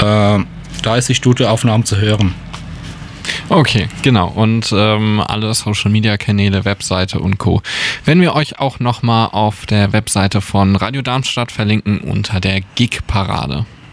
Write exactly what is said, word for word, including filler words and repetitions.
äh, da ist die Studioaufnahme zu hören. Okay, genau. Und ähm, alle Social-Media-Kanäle, Webseite und Co. werden wir euch auch nochmal auf der Webseite von Radio Darmstadt verlinken unter der Gig-Parade.